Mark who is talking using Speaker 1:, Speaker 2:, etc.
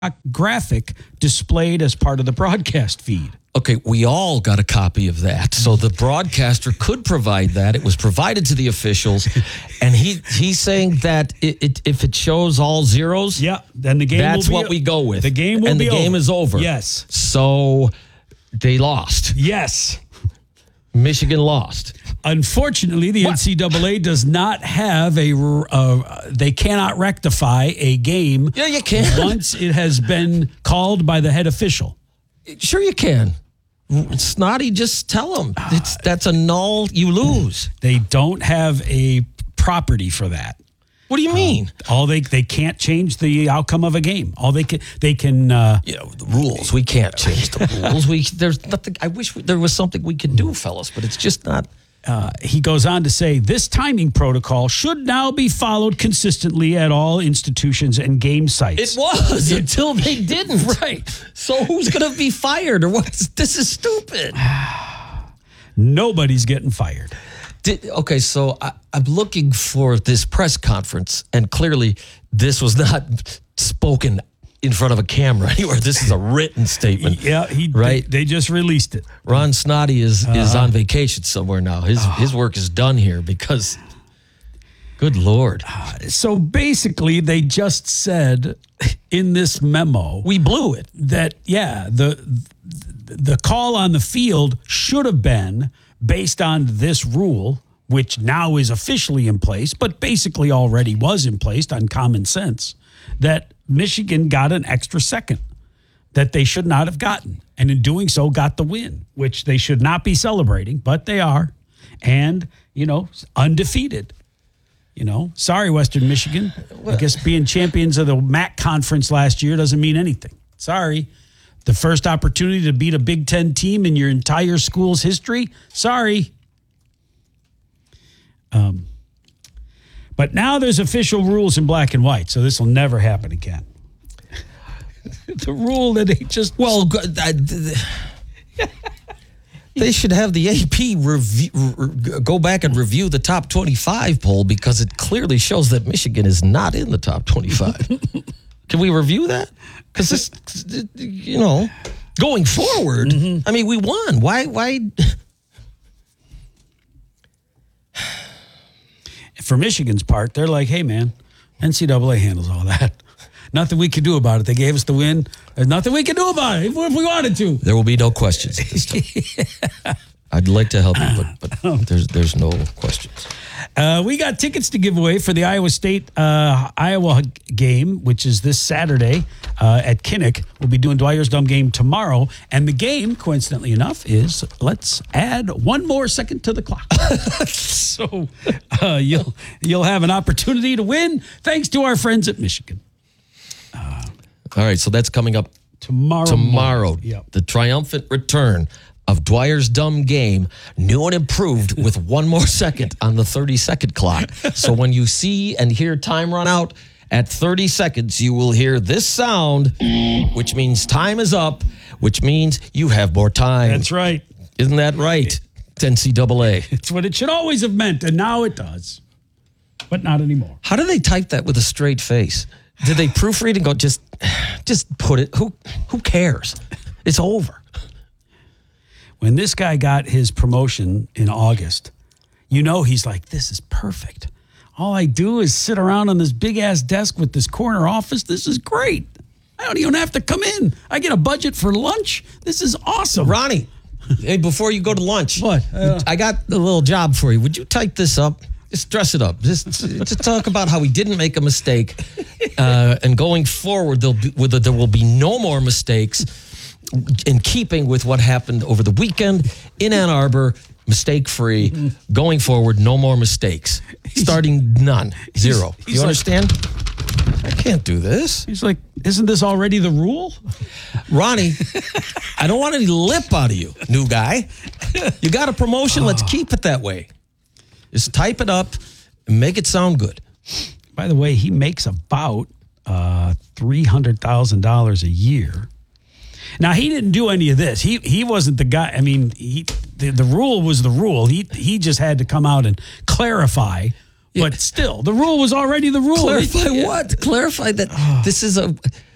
Speaker 1: graphic displayed as part of the broadcast feed.
Speaker 2: Okay, we all got a copy of that. So the broadcaster could provide that. It was provided to the officials. And he's saying that if it shows all zeros,
Speaker 1: then the game
Speaker 2: that's
Speaker 1: will be
Speaker 2: what we go with.
Speaker 1: The game will
Speaker 2: and
Speaker 1: be
Speaker 2: the game
Speaker 1: over.
Speaker 2: is over.
Speaker 1: Yes.
Speaker 2: So they lost.
Speaker 1: Yes.
Speaker 2: Michigan lost.
Speaker 1: Unfortunately, the NCAA does not have they cannot rectify a game.
Speaker 2: Yeah, you can.
Speaker 1: Once it has been called by the head official.
Speaker 2: Sure you can. Snotty, just tell them. That's a null, you lose.
Speaker 1: They don't have a property for that.
Speaker 2: What do you mean?
Speaker 1: All they can't change the outcome of a game. All they can
Speaker 2: the rules. We can't change the rules. There's nothing. I wish there was something we could do, fellas, but it's just not.
Speaker 1: He goes on to say, this timing protocol should now be followed consistently at all institutions and game sites.
Speaker 2: It was until they didn't.
Speaker 1: Right.
Speaker 2: So who's going to be fired or what? This is stupid.
Speaker 1: Nobody's getting fired.
Speaker 2: Okay, so I'm looking for this press conference, and clearly this was not spoken in front of a camera anywhere. This is a written statement.
Speaker 1: Yeah,
Speaker 2: right?
Speaker 1: They just released it.
Speaker 2: Ron Snotty is on vacation somewhere now. His work is done here because, good Lord.
Speaker 1: So basically, they just said in this memo,
Speaker 2: we blew it.
Speaker 1: That, the call on the field should have been based on this rule, which now is officially in place, but basically already was in place on common sense, that Michigan got an extra second that they should not have gotten. And in doing so, got the win, which they should not be celebrating, but they are. And, undefeated. Sorry, Western Michigan. I guess being champions of the MAC conference last year doesn't mean anything. Sorry. The first opportunity to beat a Big Ten team in your entire school's history? Sorry. But now there's official rules in black and white, so this will never happen again. The rule that they just...
Speaker 2: Well, they should have the AP go back and review the top 25 poll because it clearly shows that Michigan is not in the top 25. Can we review that? Because this, going forward, I mean, we won. Why?
Speaker 1: For Michigan's part, they're like, hey, man, NCAA handles all that. Nothing we can do about it. They gave us the win. There's nothing we can do about it if we wanted to.
Speaker 2: There will be no questions at this time. I'd like to help you, but there's no questions.
Speaker 1: We got tickets to give away for the Iowa State Iowa game, which is this Saturday at Kinnick. We'll be doing Dwyer's Dumb game tomorrow. And the game, coincidentally enough, is let's add one more second to the clock. So you'll have an opportunity to win thanks to our friends at Michigan.
Speaker 2: All right, so that's coming up tomorrow.
Speaker 1: Yep.
Speaker 2: The triumphant return of Dwyer's Dumb game, new and improved with one more second on the 30-second clock. So when you see and hear time run out at 30 seconds, you will hear this sound, which means time is up, which means you have more time.
Speaker 1: That's right.
Speaker 2: Isn't that right, NCAA?
Speaker 1: It's what it should always have meant, and now it does. But not anymore.
Speaker 2: How do they type that with a straight face? Did they proofread and go, just put it? Who cares? It's over.
Speaker 1: When this guy got his promotion in August, he's like, this is perfect. All I do is sit around on this big-ass desk with this corner office. This is great. I don't even have to come in. I get a budget for lunch. This is awesome.
Speaker 2: Ronnie, hey, before you go to lunch,
Speaker 1: what?
Speaker 2: I got a little job for you. Would you type this up? Just dress it up. Just talk about how he didn't make a mistake. And going forward, there will be no more mistakes in keeping with what happened over the weekend in Ann Arbor, mistake-free. Going forward, no more mistakes. Starting none. Zero.
Speaker 1: He's
Speaker 2: You understand? I can't do this.
Speaker 1: He's like, isn't this already the rule?
Speaker 2: Ronnie, I don't want any lip out of you, new guy. You got a promotion. Let's keep it that way. Just type it up and make it sound good.
Speaker 1: By the way, he makes about $300,000 a year. Now, he didn't do any of this. He wasn't the guy. I mean, the rule was the rule. He just had to come out and clarify. Yeah. But still, the rule was already the rule.
Speaker 2: Clarify what? Clarify that this is a